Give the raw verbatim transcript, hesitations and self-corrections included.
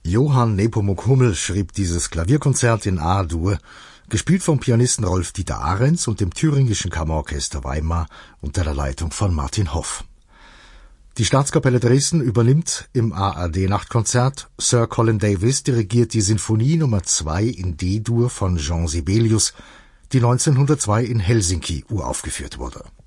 Johann Nepomuk Hummel schrieb dieses Klavierkonzert in A-Dur, gespielt vom Pianisten Rolf-Dieter Ahrens und dem Thüringischen Kammerorchester Weimar unter der Leitung von Martin Hoff. Die Staatskapelle Dresden übernimmt im A R D-Nachtkonzert. Sir Colin Davis dirigiert die Sinfonie Nummer zwei in D-Dur von Jean Sibelius, die neunzehnhundertzwei in Helsinki uraufgeführt wurde.